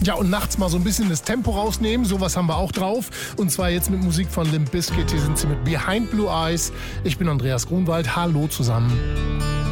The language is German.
Ja, und nachts mal so ein bisschen das Tempo rausnehmen, sowas haben wir auch drauf. Und zwar jetzt mit Musik von Limp Bizkit. Hier sind sie mit Behind Blue Eyes. Ich bin Andreas Grunwald. Hallo zusammen.